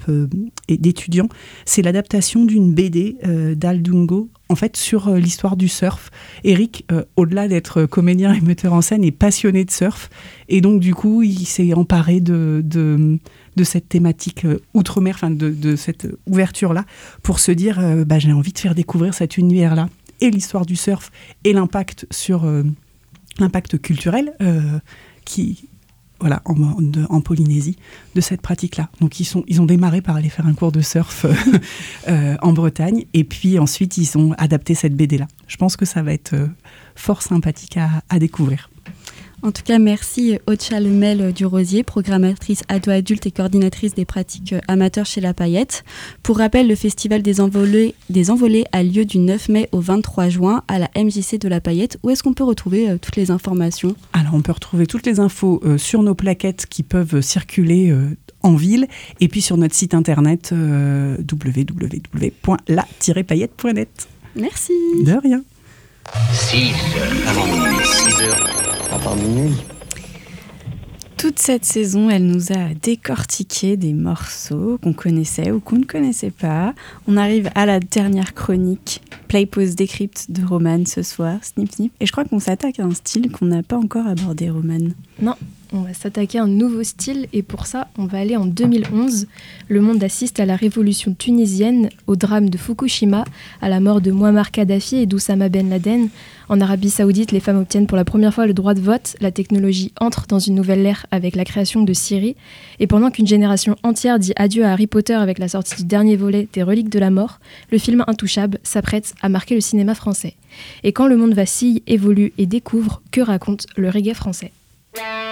et d'étudiants. C'est l'adaptation d'une BD d'Al Dungo, en fait, sur l'histoire du surf. Eric, au-delà d'être comédien et metteur en scène, est passionné de surf. Et donc, du coup, il s'est emparé de cette thématique outre-mer, enfin de cette ouverture-là, pour se dire, j'ai envie de faire découvrir cet univers-là, et l'histoire du surf, et l'impact sur l'impact culturel en Polynésie de cette pratique-là. Donc ils ont démarré par aller faire un cours de surf en Bretagne, et puis ensuite ils ont adapté cette BD-là. Je pense que ça va être fort sympathique à découvrir. En tout cas, merci Otcha Lemel du Rosier, programmatrice ado-adulte et coordinatrice des pratiques amateurs chez La Paillette. Pour rappel, le Festival des Envolées a lieu du 9 mai au 23 juin à la MJC de La Paillette. Où est-ce qu'on peut retrouver toutes les informations ? Alors, on peut retrouver toutes les infos sur nos plaquettes qui peuvent circuler en ville, et puis sur notre site internet www.la-paillette.net. Merci. De rien. 6 heures avant minuit, 6 heures avant minuit. Toute cette saison, elle nous a décortiqué des morceaux qu'on connaissait ou qu'on ne connaissait pas. On arrive à la dernière chronique, Play, Pause, Décrypte de Romane ce soir, Snip Snip. Et je crois qu'on s'attaque à un style qu'on n'a pas encore abordé, Romane. Non, on va s'attaquer à un nouveau style, et pour ça, on va aller en 2011. Le monde assiste à la révolution tunisienne, au drame de Fukushima, à la mort de Muammar Kadhafi et d'Oussama Ben Laden. En Arabie Saoudite, les femmes obtiennent pour la première fois le droit de vote. La technologie entre dans une nouvelle ère avec la création de Siri. Et pendant qu'une génération entière dit adieu à Harry Potter avec la sortie du dernier volet des Reliques de la Mort, le film Intouchable s'apprête à marquer le cinéma français. Et quand le monde vacille, évolue et découvre, que raconte le reggae français ?